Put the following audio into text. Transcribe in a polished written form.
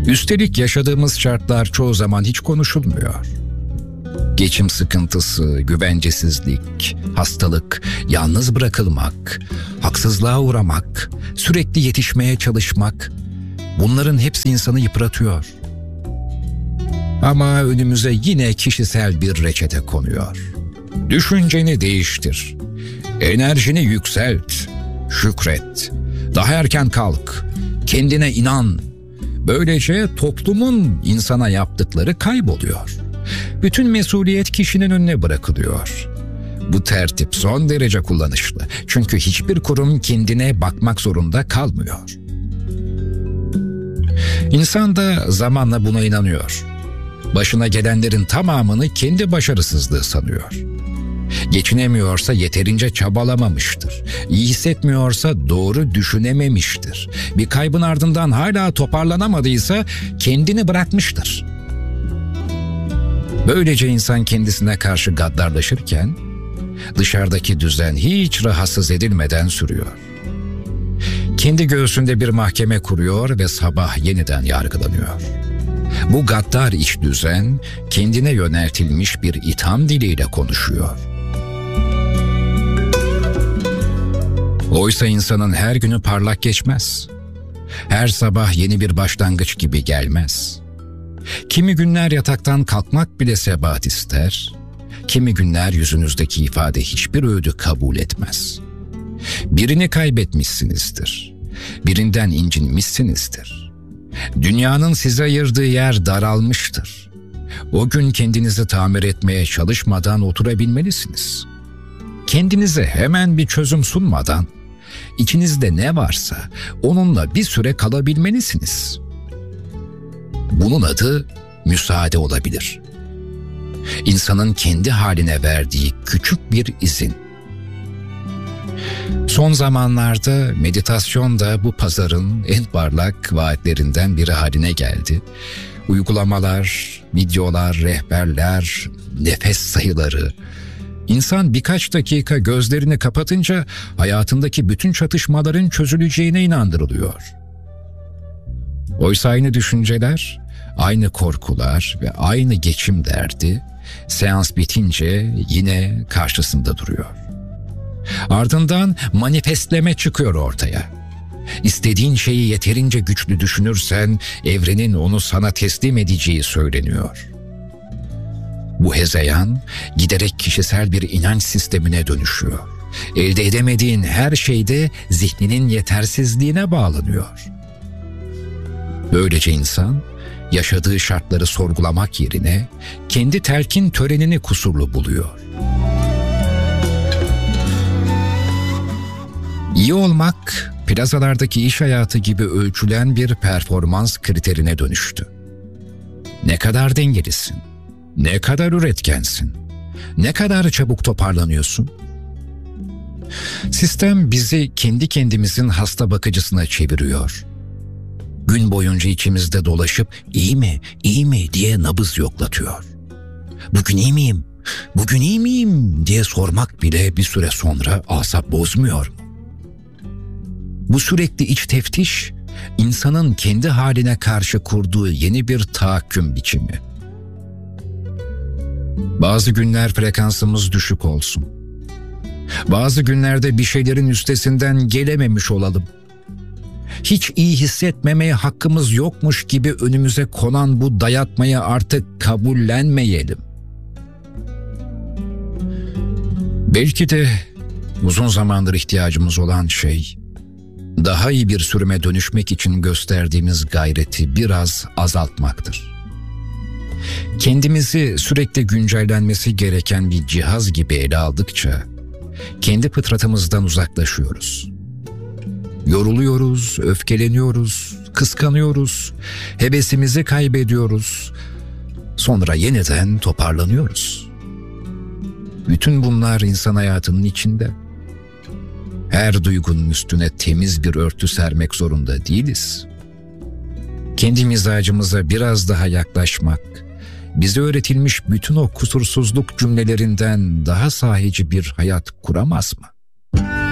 Üstelik yaşadığımız şartlar çoğu zaman hiç konuşulmuyor. Geçim sıkıntısı, güvencesizlik, hastalık, yalnız bırakılmak, haksızlığa uğramak, sürekli yetişmeye çalışmak, bunların hepsi insanı yıpratıyor. Ama önümüze yine kişisel bir reçete konuyor. Düşünceni değiştir, enerjini yükselt, şükret, daha erken kalk, kendine inan. Böylece toplumun insana yaptıkları kayboluyor. Bütün mesuliyet kişinin önüne bırakılıyor. Bu tertip son derece kullanışlı. Çünkü hiçbir kurum kendine bakmak zorunda kalmıyor. İnsan da zamanla buna inanıyor. Başına gelenlerin tamamını kendi başarısızlığı sanıyor. Geçinemiyorsa yeterince çabalamamıştır. İyi hissetmiyorsa doğru düşünememiştir. Bir kaybın ardından hala toparlanamadıysa kendini bırakmıştır. Böylece insan kendisine karşı gaddarlaşırken dışarıdaki düzen hiç rahatsız edilmeden sürüyor. Kendi göğsünde bir mahkeme kuruyor ve sabah yeniden yargılanıyor. Bu gaddar iç düzen kendine yöneltilmiş bir itham diliyle konuşuyor. Oysa insanın her günü parlak geçmez. Her sabah yeni bir başlangıç gibi gelmez. Kimi günler yataktan kalkmak bile sebat ister, kimi günler yüzünüzdeki ifade hiçbir öğüdü kabul etmez. Birini kaybetmişsinizdir, birinden incinmişsinizdir. Dünyanın size ayırdığı yer daralmıştır. O gün kendinizi tamir etmeye çalışmadan oturabilmelisiniz. Kendinize hemen bir çözüm sunmadan, içinizde ne varsa onunla bir süre kalabilmelisiniz. Bunun adı müsaade olabilir. İnsanın kendi haline verdiği küçük bir izin. Son zamanlarda meditasyon da bu pazarın en parlak vaatlerinden biri haline geldi. Uygulamalar, videolar, rehberler, nefes sayıları. İnsan birkaç dakika gözlerini kapatınca hayatındaki bütün çatışmaların çözüleceğine inandırılıyor. Oysa aynı düşünceler, aynı korkular ve aynı geçim derdi seans bitince yine karşısında duruyor. Ardından manifestleme çıkıyor ortaya. İstediğin şeyi yeterince güçlü düşünürsen evrenin onu sana teslim edeceği söyleniyor. Bu hezeyan giderek kişisel bir inanç sistemine dönüşüyor. Elde edemediğin her şeyde zihninin yetersizliğine bağlanıyor. Böylece insan yaşadığı şartları sorgulamak yerine kendi telkin törenini kusurlu buluyor. İyi olmak, plazalardaki iş hayatı gibi ölçülen bir performans kriterine dönüştü. Ne kadar dengelisin? Ne kadar üretkensin? Ne kadar çabuk toparlanıyorsun? Sistem bizi kendi kendimizin hasta bakıcısına çeviriyor. Gün boyunca içimizde dolaşıp iyi mi diye nabız yoklatıyor. Bugün iyi miyim? Bugün iyi miyim diye sormak bile bir süre sonra asap bozmuyor mu? Bu sürekli iç teftiş, insanın kendi haline karşı kurduğu yeni bir tahakküm biçimi. Bazı günler frekansımız düşük olsun. Bazı günlerde bir şeylerin üstesinden gelememiş olalım. Hiç iyi hissetmemeye hakkımız yokmuş gibi önümüze konan bu dayatmayı artık kabullenmeyelim. Belki de uzun zamandır ihtiyacımız olan şey, daha iyi bir sürüme dönüşmek için gösterdiğimiz gayreti biraz azaltmaktır. Kendimizi sürekli güncellenmesi gereken bir cihaz gibi ele aldıkça, kendi fıtratımızdan uzaklaşıyoruz. Yoruluyoruz, öfkeleniyoruz, kıskanıyoruz, hevesimizi kaybediyoruz. Sonra yeniden toparlanıyoruz. Bütün bunlar insan hayatının içinde. Her duygunun üstüne temiz bir örtü sermek zorunda değiliz. Kendi mizacımıza biraz daha yaklaşmak, bize öğretilmiş bütün o kusursuzluk cümlelerinden daha sahici bir hayat kuramaz mı?